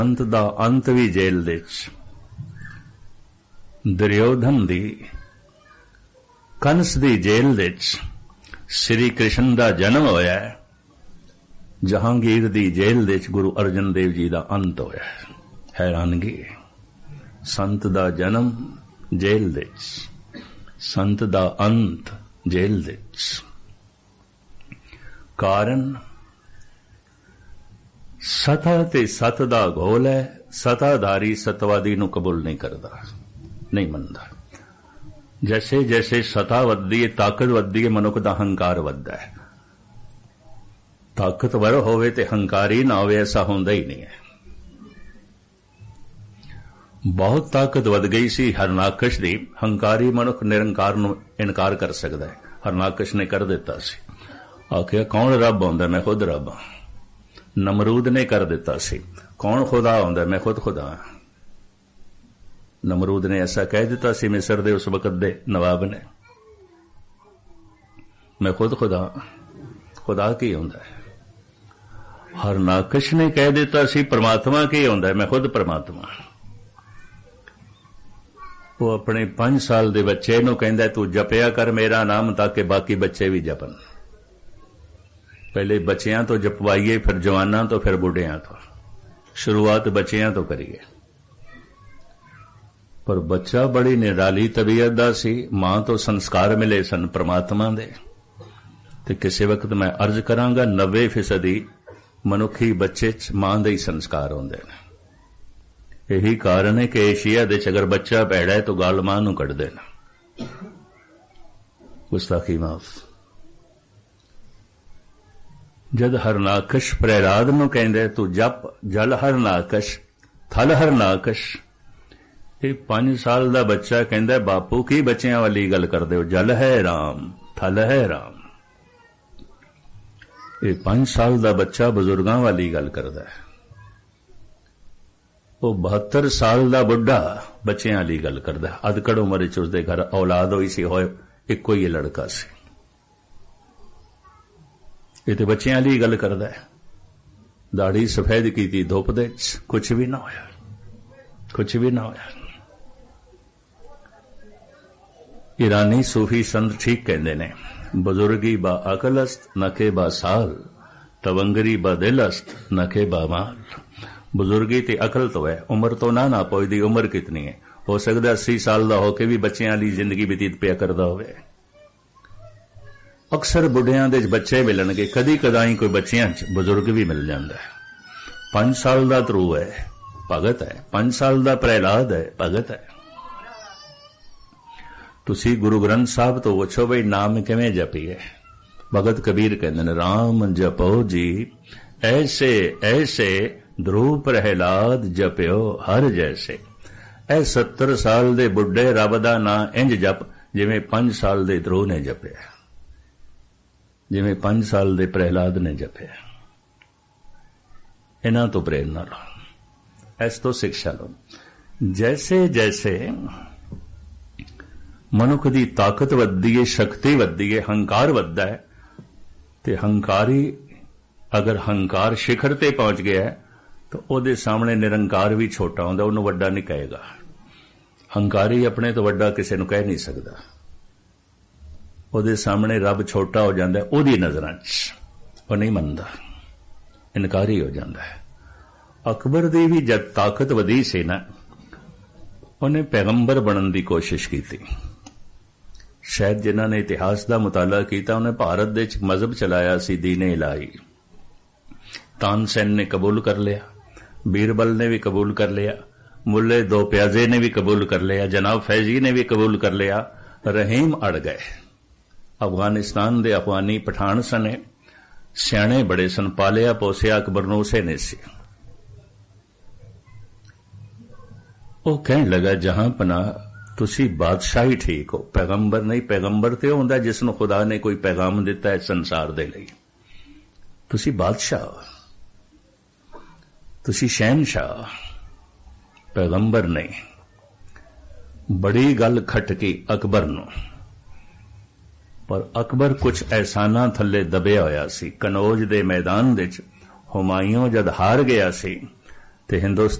ਅੰਤ ਦਾ ਅੰਤ ਵੀ ਜੇਲ੍ਹ ਦੇ 'ਚ। ਦੁਰਯੋਧਨ ਦੀ, ਕੰਸ ਦੀ ਜੇਲ੍ਹ ਦੇ 'ਚ ਸ੍ਰੀ ਕ੍ਰਿਸ਼ਨ ਦਾ ਜਨਮ ਹੋਇਆ ਹੈ। ਜਹਾਂਗੀਰ ਦੀ ਜੇਲ੍ਹ ਦੇ 'ਚ ਗੁਰੂ ਅਰਜਨ ਦੇਵ ਜੀ ਦਾ ਅੰਤ ਹੋਇਆ ਹੈ। ਹੈਰਾਨਗੀ, ਸੰਤ ਦਾ ਜਨਮ ਜੇਲ੍ਹ ਦੇ 'ਚ, ਸੰਤ ਦਾ ਅੰਤ ਜੇਲ੍ਹ ਦੇ 'ਚ। ਕਾਰਨ ਸਤਾ ਤੇ ਸਤ ਦਾ ਘੋਲ ਹੈ। ਸਤਾਧਾਰੀ ਸਤਵਾਦੀ ਨੂੰ ਕਬੂਲ ਨਹੀਂ ਕਰਦਾ, ਨਹੀਂ ਮੰਨਦਾ। ਜੈਸੇ ਜੈਸੇ ਸਤਾ ਵੱਧਦੀ ਹੈ, ਤਾਕਤ ਵੱਧਦੀ ਹੈ, ਮਨੁੱਖ ਦਾ ਹੰਕਾਰ ਵੱਧਦਾ ਹੈ। ਤਾਕਤਵਰ ਹੋਵੇ ਤੇ ਹੰਕਾਰੀ ਨਾ ਹੋਵੇ, ਐਸਾ ਹੁੰਦਾ ਹੀ ਨਹੀਂ ਹੈ। ਬਹੁਤ ਤਾਕਤ ਵੱਧ ਗਈ ਸੀ ਹਰਨਾਕਸ਼ ਦੀ। ਹੰਕਾਰੀ ਮਨੁੱਖ ਨਿਰੰਕਾਰ ਨੂੰ ਇਨਕਾਰ ਕਰ ਸਕਦਾ ਹੈ। ਹਰਨਾਕਸ਼ ਨੇ ਕਰ ਦਿੱਤਾ ਸੀ, ਆਖਿਆ ਕੌਣ ਰੱਬ ਆਉਂਦਾ, ਮੈਂ ਖੁਦ ਰੱਬ ਹਾਂ। ਨਮਰੂਦ ਨੇ ਕਰ ਦਿੱਤਾ ਸੀ, ਕੌਣ ਖੁਦਾ ਆਉਂਦਾ, ਮੈਂ ਖੁਦ ਖੁਦਾ ਹਾਂ। ਨਮਰੂਦ ਨੇ ਐਸਾ ਕਹਿ ਦਿੱਤਾ ਸੀ ਮਿਸਰ ਦੇ ਉਸ ਵਕਤ ਦੇ ਨਵਾਬ ਨੇ, ਮੈਂ ਖੁਦ ਖੁਦਾ। ਖੁਦਾ ਕੀ ਹੁੰਦਾ ਹੈ? ਹਰਨਾਕਸ਼ ਨੇ ਕਹਿ ਦਿੱਤਾ ਸੀ ਪਰਮਾਤਮਾ ਕੀ ਹੁੰਦਾ, ਮੈਂ ਖੁਦ ਪਰਮਾਤਮਾ। ਉਹ ਆਪਣੇ 5 ਸਾਲ ਦੇ ਬੱਚੇ ਨੂੰ ਕਹਿੰਦਾ ਤੂੰ ਜਪਿਆ ਕਰ ਮੇਰਾ ਨਾਮ ਤਾਂ ਕਿ ਬਾਕੀ ਬੱਚੇ ਵੀ ਜਪਣ। ਪਹਿਲੇ ਬੱਚਿਆਂ ਤੋਂ ਜਪਵਾਈਏ, ਫਿਰ ਜਵਾਨਾਂ ਤੋਂ, ਫਿਰ ਬੁੱਢਿਆਂ ਤੋਂ। ਸ਼ੁਰੂਆਤ ਬੱਚਿਆਂ ਤੋਂ ਕਰੀਏ। ਪਰ ਬੱਚਾ ਬੜੀ ਨਿਰਾਲੀ ਤਬੀਅਤ ਦਾ ਸੀ। ਮਾਂ ਤੋਂ ਸੰਸਕਾਰ ਮਿਲੇ ਸਨ ਪ੍ਰਮਾਤਮਾ ਦੇ। ਤੇ ਕਿਸੇ ਵਕਤ ਮੈਂ ਅਰਜ਼ ਕਰਾਂਗਾ 90% ਮਨੁੱਖੀ ਬੱਚੇ 'ਚ ਮਾਂ ਦੇ ਹੀ ਸੰਸਕਾਰ ਹੁੰਦੇ ਨੇ। ਇਹੀ ਕਾਰਨ ਹੈ ਕਿ ਏਸ਼ੀਆ ਦੇ 'ਚ ਅਗਰ ਬੱਚਾ ਭੈੜਾ ਹੈ ਤਾਂ ਗਾਲ ਮਾਂ ਨੂੰ ਕੱਢਦੇ ਨੇ। ਗੁਸਤਾਖੀ ਮਾਫ। ਜਦ ਹਰਨਾਕਸ਼ ਪ੍ਰਹਿਲਾਦ ਨੂੰ ਕਹਿੰਦੇ ਤੂੰ ਜਪ ਜਲ ਹਰਨਾਕਸ਼ ਥਲ ਹਰਨਾਕਸ਼, ਇਹ 5 ਸਾਲ ਦਾ ਬੱਚਾ ਕਹਿੰਦਾ ਬਾਪੂ ਕੀ ਬੱਚਿਆਂ ਵਾਲੀ ਗੱਲ ਕਰਦੇ ਹੋ, ਜਲ ਹੈ ਰਾਮ ਥਲ ਹੈ ਰਾਮ। ਇਹ 5 ਸਾਲ ਦਾ ਬੱਚਾ ਬਜ਼ੁਰਗਾਂ ਵਾਲੀ ਗੱਲ ਕਰਦਾ ਹੈ। ਉਹ 72 ਸਾਲ ਦਾ ਬੁੱਢਾ ਬੱਚਿਆਂ ਵਾਲੀ ਗੱਲ ਕਰਦਾ। ਅਧਕੜ ਉਮਰ 'ਚ ਉਸਦੇ ਘਰ ਔਲਾਦ ਹੋਈ ਸੀ, ਹੋਏ ਇੱਕੋ ਹੀ ਲੜਕਾ ਸੀ। ਇਹ ਤੇ ਬੱਚਿਆਂ ਵਾਲੀ ਗੱਲ ਕਰਦਾ ਹੈ। ਦਾੜੀ ਸਫੈਦ ਕੀਤੀ ਧੁੱਪ ਦੇ 'ਚ, ਕੁਛ ਵੀ ਨਾ ਹੋਇਆ, ਕੁਛ ਵੀ ਨਾ ਹੋਇਆ। ਈਰਾਨੀ ਸੂਫੀ ਸੰਤ ਠੀਕ ਕਹਿੰਦੇ ਨੇ, ਬਜ਼ੁਰਗੀ ਬਾ ਅਕਲਸਤ ਨਕੇ ਬਾ ਸਾਲ, ਤਵੰਗਰੀ ਬਾ ਦਿਲਸਤ ਨਕੇ ਬਾ ਮਾਲ। ਬਜ਼ੁਰਗੀ ਤੇ ਅਕਲ ਤੋਂ ਹੈ, ਉਮਰ ਤੋਂ ਨਾ ਪਹੁੰਚਦੀ। ਉਮਰ ਕਿਤਨੀ ਹੈ? ਹੋ ਸਕਦਾ 80 ਸਾਲ ਦਾ ਹੋ ਕੇ ਵੀ ਬੱਚਿਆਂ ਵਾਲੀ ਜ਼ਿੰਦਗੀ ਬਤੀਤ ਪਿਆ ਕਰਦਾ ਹੋਵੇ। ਅਕਸਰ ਬੁੱਢਿਆਂ ਦੇ ਬੱਚੇ ਮਿਲਣਗੇ, ਕਦੀ ਕਦਾਈ ਕੋਈ ਬੱਚਿਆਂ 'ਚ ਬਜ਼ੁਰਗ ਵੀ ਮਿਲ ਜਾਂਦਾ ਹੈ। 5 ਸਾਲ ਦਾ ਧਰੂ ਹੈ, ਭਗਤ ਹੈ। 5 ਸਾਲ ਦਾ ਪ੍ਰਹਿਲਾਦ ਹੈ, ਭਗਤ ਹੈ। ਤੁਸੀਂ ਗੁਰੂ ਗ੍ਰੰਥ ਸਾਹਿਬ ਤੋਂ ਪੁੱਛੋ ਬਈ ਨਾਮ ਕਿਵੇਂ ਜਪੀਏ। ਭਗਤ ਕਬੀਰ ਕਹਿੰਦੇ ਨੇ ਰਾਮ ਜਪੋ ਜੀ ਐਸੇ ਐਸੇ ਧਰੂ ਪ੍ਰਹਿਲਾਦ ਜਪਿਓ ਹਰ ਜੈਸੇ। ਇਹ 70 ਸਾਲ ਦੇ ਬੁੱਢੇ ਰੱਬ ਦਾ ਨਾਂ ਇੰਜ ਜਪ ਜਿਵੇਂ 5 ਸਾਲ ਦੇ ਧਰੂ ਨੇ ਜਪਿਆ, ਜਿਵੇਂ 5 ਸਾਲ ਦੇ ਪ੍ਰਹਿਲਾਦ ਨੇ ਜਪਿਆ। ਇਹਨਾਂ ਤੋਂ ਪ੍ਰੇਰਨਾ ਲਓ, ਇਸ ਤੋਂ ਸਿੱਖਿਆ ਲਓ। ਜੈਸੇ ਜੈਸੇ ਮਨੁੱਖ ਦੀ ਤਾਕਤ ਵੱਧਦੀ ਹੈ, ਸ਼ਕਤੀ ਵੱਧਦੀ ਹੈ, ਹੰਕਾਰ ਵੱਧਦਾ ਹੈ। ਤੇ ਹੰਕਾਰੀ ਅਗਰ ਹੰਕਾਰ ਸਿਖਰ ਤੇ ਪਹੁੰਚ ਗਿਆ ਹੈ ਤਾਂ ਉਹਦੇ ਸਾਹਮਣੇ ਨਿਰੰਕਾਰ ਵੀ ਛੋਟਾ ਹੁੰਦਾ, ਉਹਨੂੰ ਵੱਡਾ ਨਹੀਂ ਕਹੇਗਾ। ਹੰਕਾਰੀ ਆਪਣੇ ਤੋਂ ਵੱਡਾ ਕਿਸੇ ਨੂੰ ਕਹਿ ਨਹੀਂ ਸਕਦਾ। ਉਹਦੇ ਸਾਹਮਣੇ ਰੱਬ ਛੋਟਾ ਹੋ ਜਾਂਦਾ, ਉਹਦੀ ਨਜ਼ਰਾਂ 'ਚ ਉਹ ਨਹੀਂ ਮੰਨਦਾ, ਇਨਕਾਰੀ ਹੋ ਜਾਂਦਾ ਹੈ। ਅਕਬਰ ਦੀ ਵੀ ਜਦ ਤਾਕਤ ਵਧੀ ਸੀ ਨਾ, ਉਹਨੇ ਪੈਗੰਬਰ ਬਣਨ ਦੀ ਕੋਸ਼ਿਸ਼ ਕੀਤੀ। ਸ਼ਾਇਦ ਜਿਨ੍ਹਾਂ ਨੇ ਇਤਿਹਾਸ ਦਾ ਮੁਤਾਲਾ ਕੀਤਾ, ਉਹਨੇ ਭਾਰਤ ਦੇ ਵਿੱਚ ਮਜ਼ਹਬ ਚਲਾਇਆ ਸੀ ਦੀਨ-ਏ ਇਲਾਹੀ। ਤਾਨਸੈਨ ਨੇ ਕਬੂਲ ਕਰ ਲਿਆ, ਬੀਰਬਲ ਨੇ ਵੀ ਕਬੂਲ ਕਰ ਲਿਆ, ਮੁੱਲੇ ਦੋ ਪਿਆਜ਼ੇ ਨੇ ਵੀ ਕਬੂਲ ਕਰ ਲਿਆ, ਜਨਾਬ ਫੈਜ਼ੀ ਨੇ ਵੀ ਕਬੂਲ ਕਰ ਲਿਆ। ਰਹੀਮ ਅੜ ਗਏ। ਅਫਗਾਨਿਸਤਾਨ ਦੇ ਅਫਗਾਨੀ ਪਠਾਨ ਸਨ, ਸਿਆਣੇ ਬੜੇ ਸਨ, ਪਾਲਿਆ ਪੋਸਿਆ ਅਕਬਰ ਨੂੰ ਉਸੇ ਨੇ ਸੀ। ਉਹ ਕਹਿਣ ਲੱਗਾ ਜਹਾਂ ਪਨਾਹ ਤੁਸੀਂ ਬਾਦਸ਼ਾਹੀ ਠੀਕ ਹੋ, ਪੈਗੰਬਰ ਨਹੀਂ। ਪੈਗੰਬਰ ਤੇ ਉਹ ਹੁੰਦਾ ਜਿਸ ਨੂੰ ਖੁਦਾ ਨੇ ਕੋਈ ਪੈਗਾਮ ਦਿੱਤਾ ਹੈ ਸੰਸਾਰ ਦੇ ਲਈ। ਤੁਸੀਂ ਬਾਦਸ਼ਾਹ, ਤੁਸੀਂ ਸ਼ਹਿਨਸ਼ਾਹ, ਪੈਗੰਬਰ ਨਹੀਂ। ਬੜੀ ਗੱਲ ਖਟਕੀ ਅਕਬਰ ਨੂੰ, ਪਰ ਅਕਬਰ ਕੁਝ ਅਹਿਸਾਨਾਂ ਥੱਲੇ ਦਬਿਆ ਹੋਇਆ ਸੀ। ਕਨੌਜ ਦੇ ਮੈਦਾਨ ਵਿੱਚ ਹੁਮਾਯੂੰ ਜਦ ਹਾਰ ਗਿਆ ਸੀ ਤੇ ਹਿੰਦੁਸਤਾਨ